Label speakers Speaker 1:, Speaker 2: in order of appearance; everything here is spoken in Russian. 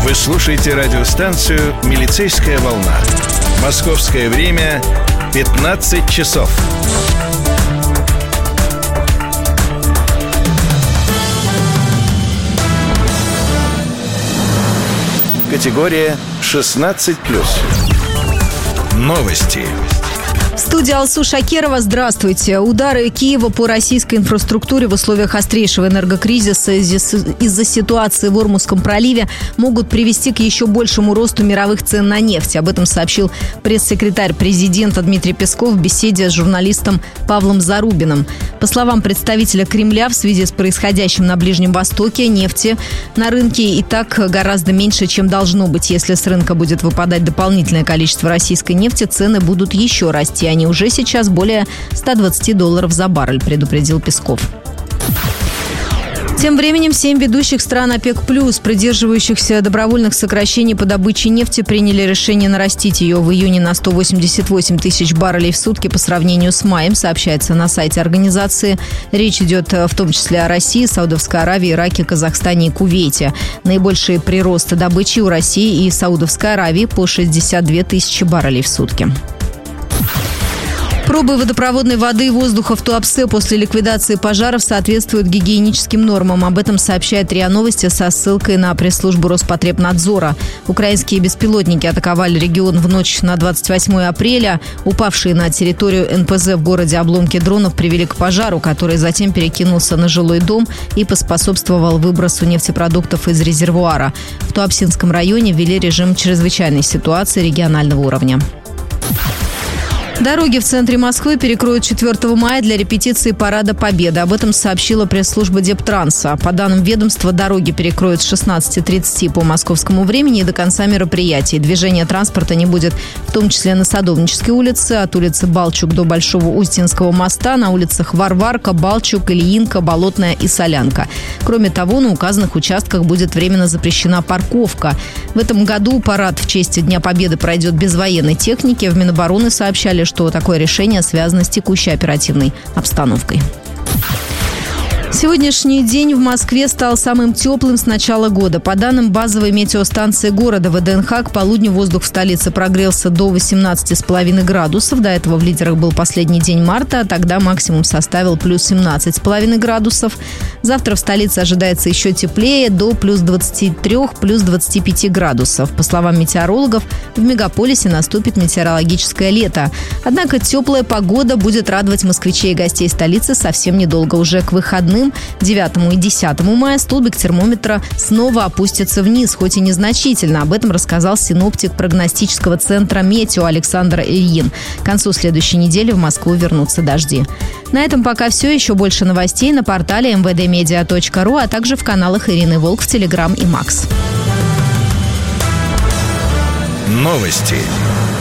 Speaker 1: Вы слушаете радиостанцию «Милицейская волна». Московское время 15 часов. Категория 16+. Новости.
Speaker 2: В студии Алсу Шакерова. Здравствуйте. Удары Киева по российской инфраструктуре в условиях острейшего энергокризиса из-за ситуации в Ормузском проливе могут привести к еще большему росту мировых цен на нефть. Об этом сообщил пресс-секретарь президента Дмитрий Песков в беседе с журналистом Павлом Зарубиным. По словам представителя Кремля, в связи с происходящим на Ближнем Востоке, нефти на рынке и так гораздо меньше, чем должно быть. Если с рынка будет выпадать дополнительное количество российской нефти, цены будут еще расти. Они уже сейчас более $120 за баррель, предупредил Песков. Тем временем 7 ведущих стран ОПЕК+, придерживающихся добровольных сокращений по добыче нефти, приняли решение нарастить ее в июне на 188 тысяч баррелей в сутки по сравнению с маем, сообщается на сайте организации. Речь идет в том числе о России, Саудовской Аравии, Ираке, Казахстане и Кувейте. Наибольшие приросты добычи у России и Саудовской Аравии по 62 тысячи баррелей в сутки. Пробы водопроводной воды и воздуха в Туапсе после ликвидации пожаров соответствуют гигиеническим нормам. Об этом сообщает РИА Новости со ссылкой на пресс-службу Роспотребнадзора. Украинские беспилотники атаковали регион в ночь на 28 апреля. Упавшие на территорию НПЗ в городе обломки дронов привели к пожару, который затем перекинулся на жилой дом и поспособствовал выбросу нефтепродуктов из резервуара. В Туапсинском районе ввели режим чрезвычайной ситуации регионального уровня. Дороги в центре Москвы перекроют 4 мая для репетиции Парада Победы. Об этом сообщила пресс-служба Дептранса. По данным ведомства, дороги перекроют с 16:30 по московскому времени и до конца мероприятий. Движение транспорта не будет в том числе на Садовнической улице, от улицы Балчук до Большого Устинского моста, на улицах Варварка, Балчук, Ильинка, Болотная и Солянка. Кроме того, на указанных участках будет временно запрещена парковка. В этом году парад в честь Дня Победы пройдет без военной техники. В Минобороны сообщали, что такое решение связано с текущей оперативной обстановкой. Сегодняшний день в Москве стал самым теплым с начала года. По данным базовой метеостанции города ВДНХ, к полудню воздух в столице прогрелся до 18,5 градусов. До этого в лидерах был последний день марта, а тогда максимум составил плюс 17,5 градусов. Завтра в столице ожидается еще теплее, до плюс 23, плюс 25 градусов. По словам метеорологов, в мегаполисе наступит метеорологическое лето. Однако теплая погода будет радовать москвичей и гостей столицы совсем недолго. Уже к выходным 9 и 10 мая столбик термометра снова опустится вниз, хоть и незначительно. Об этом рассказал синоптик прогностического центра «Метео» Александр Ильин. К концу следующей недели в Москву вернутся дожди. На этом пока все. Еще больше новостей на портале mvdmedia.ru, а также в каналах Ирины Волк в Телеграм и Макс.
Speaker 1: Новости.